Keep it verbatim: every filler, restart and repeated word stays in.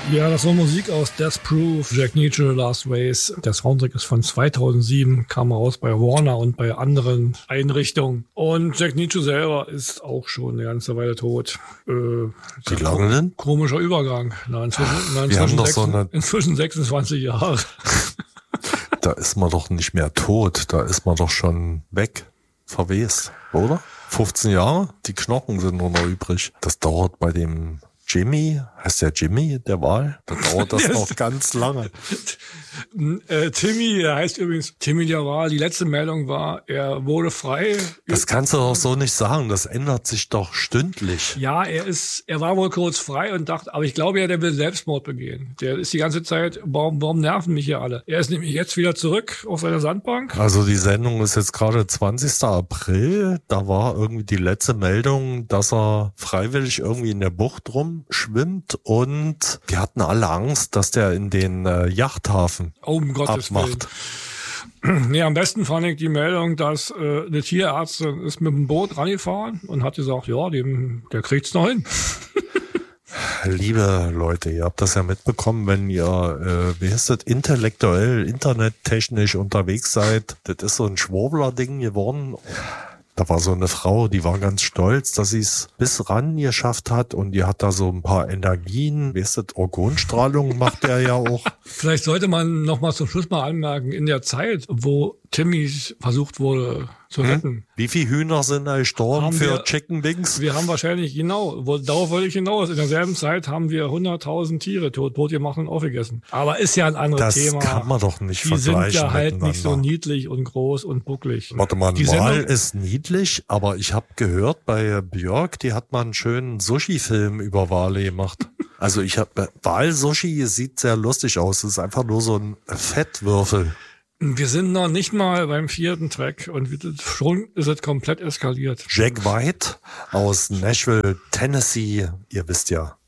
Ja, das war Musik aus Death Proof, Jack Nietzsche, Last Race. Der Soundtrack ist von zweitausendsieben, kam raus bei Warner und bei anderen Einrichtungen. Und Jack Nietzsche selber ist auch schon eine ganze Weile tot. Äh, Wie lange denn? Komischer Übergang. Na, inzwischen, na, Wir haben inzwischen, doch sechs, so eine- inzwischen sechsundzwanzig Jahre. Da ist man doch nicht mehr tot, da ist man doch schon weg, verwest, oder? fünfzehn Jahre, die Knochen sind nur noch übrig. Das dauert bei dem Jimmy, heißt der Jimmy, der Wal? Da dauert das noch ganz lange. äh, Timmy, der heißt übrigens Timmy der Wal. Die letzte Meldung war, er wurde frei. Das kannst du doch so nicht sagen, das ändert sich doch stündlich. Ja, er ist, er war wohl kurz frei und dachte, aber ich glaube ja, der will Selbstmord begehen. Der ist die ganze Zeit, warum, warum nerven mich hier alle? Er ist nämlich jetzt wieder zurück auf seiner Sandbank. Also die Sendung ist jetzt gerade zwanzigster April. Da war irgendwie die letzte Meldung, dass er freiwillig irgendwie in der Bucht rumschwimmt und die hatten alle Angst, dass der in den äh, Yachthafen Oh, um Gottes abmacht. Willen. Nee, am besten fand ich die Meldung, dass äh, eine Tierärztin ist mit dem Boot rangefahren und hat gesagt, ja, dem, der kriegt's noch hin. Liebe Leute, ihr habt das ja mitbekommen, wenn ihr, äh, wie heißt das, intellektuell, internettechnisch unterwegs seid. Das ist so ein Schwurbler-Ding geworden. Da war so eine Frau, die war ganz stolz, dass sie es bis ran geschafft hat und die hat da so ein paar Energien. Wie ist das, Orgonstrahlung macht er ja auch. Vielleicht sollte man noch mal zum Schluss mal anmerken, in der Zeit, wo Timmy versucht wurde zu retten. Hm? Wie viele Hühner sind da gestorben Haben für wir- Chicken Wings? Wir haben wahrscheinlich, genau, wo, darauf wollte ich hinaus, in derselben Zeit haben wir hunderttausend Tiere tot, tot gemacht und aufgegessen. Aber ist ja ein anderes Das Thema. kann man doch nicht Die vergleichen sind ja halt nicht so miteinander. niedlich und groß und bucklig. Warte mal, ein Die Wal Sendung- ist niedlich, aber ich habe gehört, bei Björk, die hat mal einen schönen Sushi-Film über Wale gemacht. Also ich habe Wal-Sushi sieht sehr lustig aus. Es ist einfach nur so ein Fettwürfel. Wir sind noch nicht mal beim vierten Track und wir- schon ist es komplett eskaliert. Jack White aus Nashville, Tennessee. Ihr wisst ja,